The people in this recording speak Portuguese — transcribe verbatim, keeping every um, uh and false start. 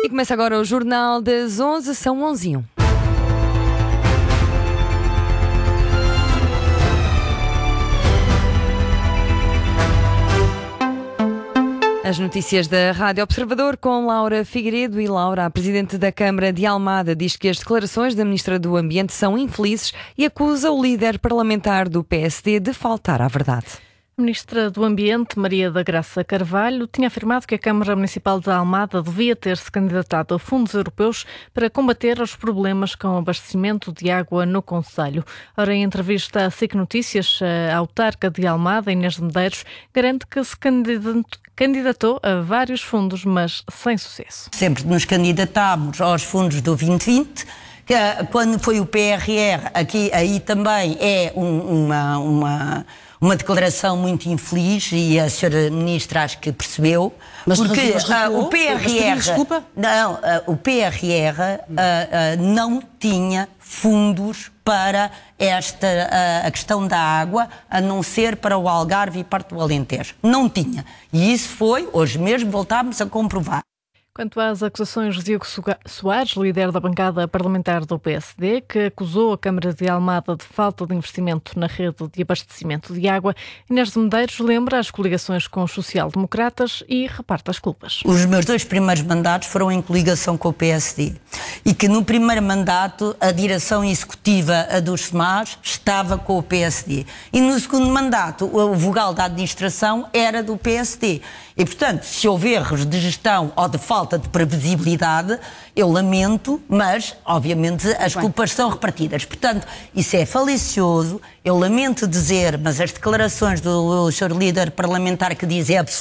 E começa agora o Jornal das onze, são onze e um. As notícias da Rádio Observador com Laura Figueiredo. E Laura, a Presidente da Câmara de Almada, diz que as declarações da Ministra do Ambiente são infelizes e acusa o líder parlamentar do P S D de faltar à verdade. A Ministra do Ambiente, Maria da Graça Carvalho, tinha afirmado que a Câmara Municipal de Almada devia ter-se candidatado a fundos europeus para combater os problemas com o abastecimento de água no concelho. Ora, em entrevista à S I C Notícias, a autarca de Almada, Inês de Medeiros, garante que se candidatou a vários fundos, mas sem sucesso. Sempre nos candidatámos aos fundos do vinte vinte, que quando foi o P R R, aqui, aí também é um, uma... uma Uma declaração muito infeliz e a senhora Ministra acho que percebeu. Mas porque mas uh, o P R R, desculpa? Não, uh, o P R R uh, uh, não tinha fundos para esta uh, a questão da água, a não ser para o Algarve e parte do Alentejo. Não tinha. E isso foi, hoje mesmo voltámos a comprovar. Quanto às acusações de Diogo Soares, líder da bancada parlamentar do P S D, que acusou a Câmara de Almada de falta de investimento na rede de abastecimento de água, Inês de Medeiros lembra as coligações com os social-democratas e reparte as culpas. Os meus dois primeiros mandatos foram em coligação com o P S D e que no primeiro mandato a direção executiva a dos S M A S estava com o P S D e no segundo mandato o vogal da administração era do P S D. E, portanto, se houver erros de gestão ou de falta de previsibilidade, eu lamento, mas, obviamente, as culpas são repartidas. Portanto, isso é falicioso, eu lamento dizer, mas as declarações do senhor líder parlamentar que diz é absolutamente